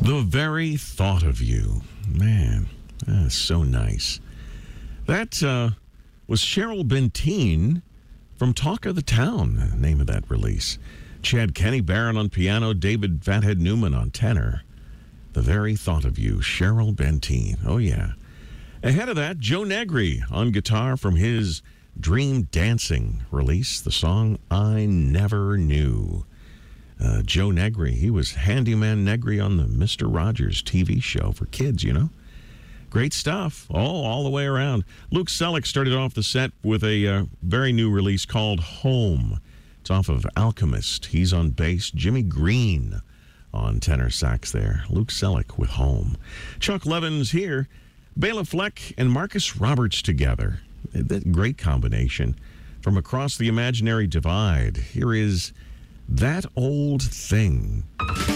The very thought of you. Man, that's so nice. That was Cheryl Benteen from Talk of the Town, the name of that release. Chad Kenny Barron on piano, David Fathead Newman on tenor. The very thought of you, Cheryl Benteen. Oh, yeah. Ahead of that, Joe Negri on guitar from his Dream Dancing release, the song I Never Knew. Joe Negri, he was Handyman Negri on the Mr. Rogers TV show for kids, you know. Great stuff, all the way around. Luke Selleck started off the set with a very new release called Home. It's off of Alchemist. He's on bass. Jimmy Green on tenor sax there. Luke Selleck with Home. Chuck Levin's here. Bela Fleck and Marcus Roberts together. That great combination. From Across the Imaginary Divide, here is That Old Thing.